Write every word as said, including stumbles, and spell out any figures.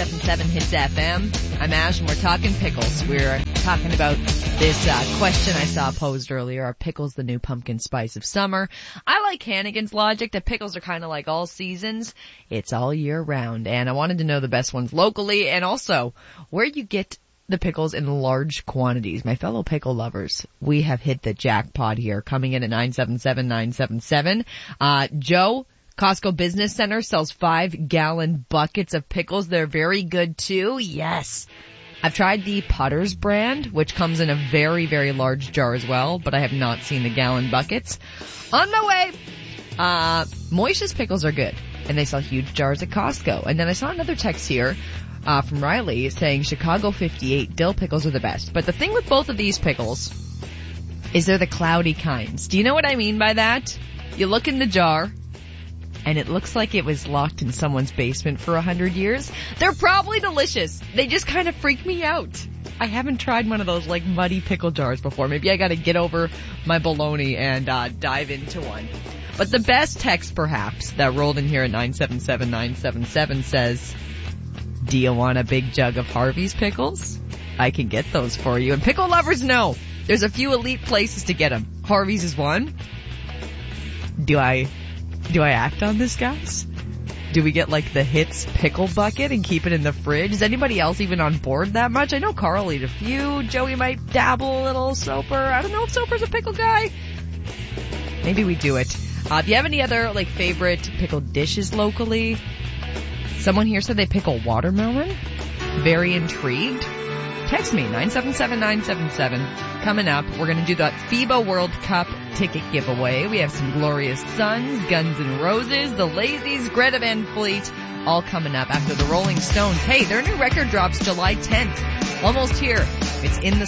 seven seven Hits F M. I'm Ash and we're talking pickles. We're talking about this uh, question I saw posed earlier. Are pickles the new pumpkin spice of summer? I like Hannigan's logic that pickles are kind of like all seasons. It's all year round. And I wanted to know the best ones locally and also where you get the pickles in large quantities. My fellow pickle lovers, we have hit the jackpot here, coming in at nine seven seven nine seven seven. Uh, Joe, Costco Business Center sells five gallon buckets of pickles. They're very good too. Yes. I've tried the Putters brand, which comes in a very, very large jar as well, but I have not seen the gallon buckets. On my way. Uh, Moisha's pickles are good, and they sell huge jars at Costco. And then I saw another text here, uh, from Riley saying Chicago fifty-eight dill pickles are the best. But the thing with both of these pickles is they're the cloudy kinds. Do you know what I mean by that? You look in the jar, and it looks like it was locked in someone's basement for a hundred years. They're probably delicious. They just kind of freak me out. I haven't tried one of those like muddy pickle jars before. Maybe I gotta get over my baloney and uh dive into one. But the best text perhaps that rolled in here at nine seven seven nine seven seven says, do you want a big jug of Harvey's pickles? I can get those for you. And pickle lovers know there's a few elite places to get them. Harvey's is one. Do I... Do I act on this, guys? Do we get like the Hits pickle bucket and keep it in the fridge? Is anybody else even on board that much? I know Carl ate a few. Joey might dabble a little. Soper. I don't know if Soper's a pickle guy. Maybe we do it. Uh, do you have any other like favorite pickle dishes locally? Someone here said they pickle watermelon. Very intrigued. Text me, nine seven seven nine seven seven. Coming up, we're going to do that FIBA World Cup ticket giveaway. We have some Glorious Sons, Guns N' Roses, the Lazies, Greta Van Fleet, all coming up after the Rolling Stones. Hey, their new record drops July tenth. Almost here. It's in the